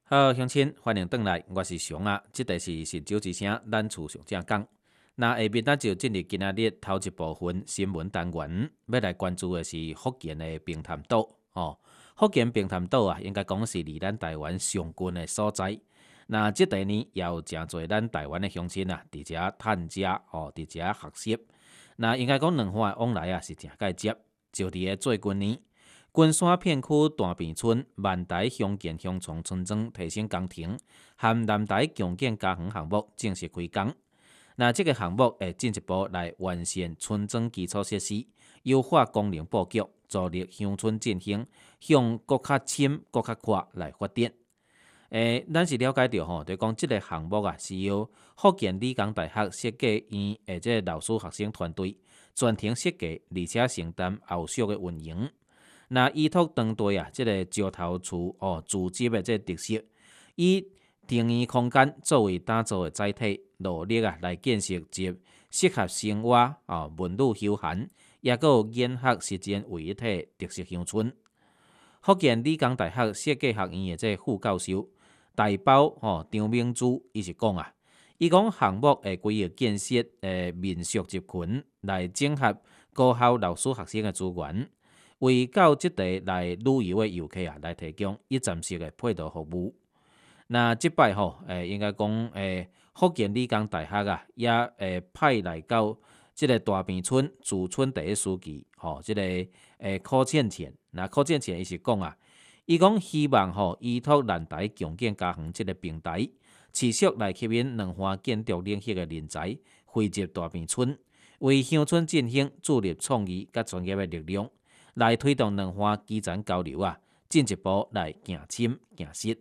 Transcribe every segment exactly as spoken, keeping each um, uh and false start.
好，乡亲，欢迎回来，我是熊啊。这个是神州之声咱厝上正讲。那下面咱就进入今仔日头一部分新闻单元，要来关注的是福建的平潭岛哦。福建平潭岛啊，应该讲是离咱台湾上近的所在。那这第年也有真侪咱台湾的乡亲啊，伫遮探家哦，伫遮学习。那应该讲两岸往来啊是真介接，就伫个最近年。金山片区大坪村万台乡建乡村村庄提升工程和南台强建家园项目正式开工。那这个项目会进一步来完善村庄基础设施，优化功能布局，助力乡村振兴向更较深、更较宽来发展。诶，咱是了解到吼，就讲这个项目啊，是由福建理工大学设计院诶，这老师学生团队专程设计，而且承担后续的运营。那依托当地啊，这个石头厝哦，组织的这个特色，以定义空间作为打造的载体，努力啊来建设集适合生活啊、文旅休闲，也有研学实践为一体特色乡村。福建理工大学设计学院的这副教授大包哦张明珠，伊是讲啊，伊讲项目会规划建设诶民宿集群，来整合高校老师学生的资源。为到即地来旅游的游客啊，来提供一站式的配套服务。那即摆吼，诶，应该讲诶，福建理工大学啊，也诶派来到即个大坪村驻村第一书记，吼、哦，即、这个诶柯倩倩。那柯倩倩伊是讲啊，伊讲希望吼依托南台强建家园即个平台，持续来吸引两岸建筑领域的人才汇集大坪村，为乡村振兴注入创意甲专业的力量。来推动两岸基层交流啊，进一步来行深行实。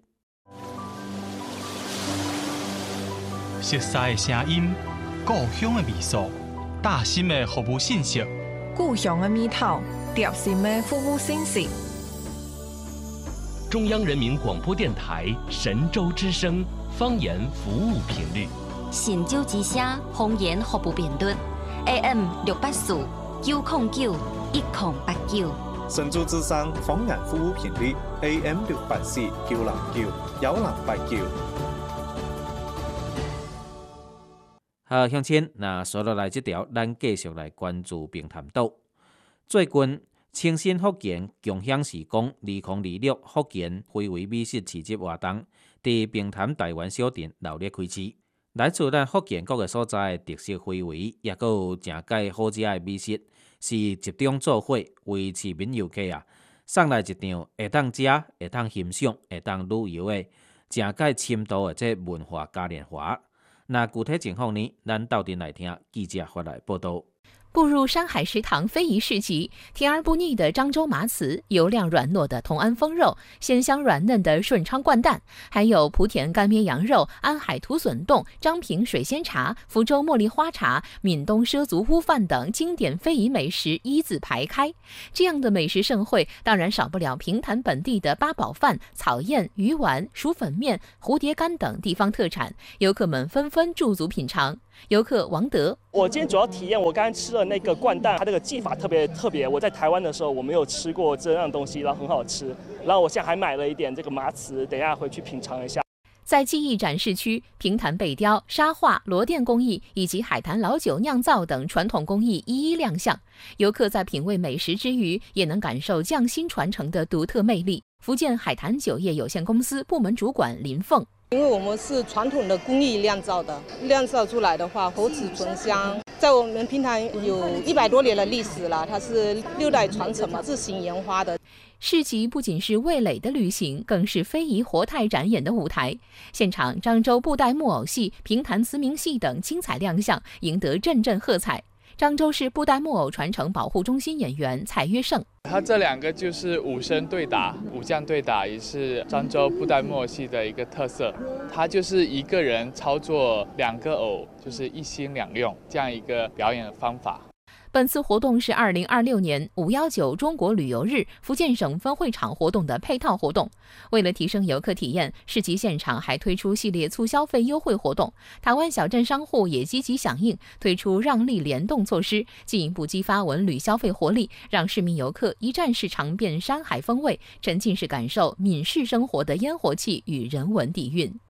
熟悉的声音，故乡的味素，大心的服务信息， 故乡的味道，贴心的服务信息。 中央人民广播电台神州之声方言服务频率， 神州之声方言服务频率 A M 六八四九零九。一零八九， 神州之声方言服务频率 A M 六八四九零九幺零八九。 好，乡亲，那说落来这条，咱继续来关注平潭岛。最近，清新福建共享时光二零二六福建非遗美食市集活动，伫平潭台湾小镇热烈开启。来自咱福建各个所在的特色非遗，也有正介好食的美食。是集中做伙，为市民游客啊送来一场会当食、会当欣赏、会当旅游的正介深度的这文化嘉年华。那具体情况呢？咱斗阵来听记者发来报道。 步入山海食堂非遗市集，甜而不腻的漳州麻糍，油亮软糯的同安丰肉，鲜香软嫩的顺昌灌蛋，还有莆田干煸羊肉、安海土笋冻、漳平水仙茶、福州茉莉花茶、闽东畲族烀饭等经典非遗美食一字排开。这样的美食盛会，当然少不了平潭本地的八宝饭、草燕、鱼丸、薯粉面、蝴蝶干等地方特产，游客们纷纷驻足品尝。游客王德， 我今天主要体验，我刚才吃了那个灌蛋，它这个技法特别特别。我在台湾的时候我没有吃过这样的东西，然后很好吃。然后我现在还买了一点这个麻糍，等一下回去品尝一下。 在技艺展示区，平潭贝雕、沙画、螺钿工艺以及海坛老酒酿造等传统工艺一一亮相。游客在品味美食之余，也能感受匠心传承的独特魅力。福建海坛酒业有限公司部门主管林凤。 因为我们是传统的工艺酿造的，酿造出来的话口齿醇香，在我们平潭有一百多年的历史了，它是六代传承嘛，自行研发的。 市集不仅是味蕾的旅行，更是非遗活态展演的舞台。现场漳州布袋木偶戏、平潭慈明戏等精彩亮相，赢得阵阵喝彩。漳州市布袋木偶传承保护中心演员蔡约胜， 他这两个就是武生对打、武将对打，也是漳州布袋木偶戏的一个特色。他就是一个人操作两个偶，就是一心两用这样一个表演方法。 本次活动是二零二六年五一九中国旅游日福建省分会场活动的配套活动。为了提升游客体验，市集现场还推出系列促消费优惠活动。台湾小镇商户也积极响应，推出让利联动措施，进一步激发文旅消费活力，让市民游客一站式尝遍山海风味，沉浸式感受闽式生活的烟火气与人文底蕴。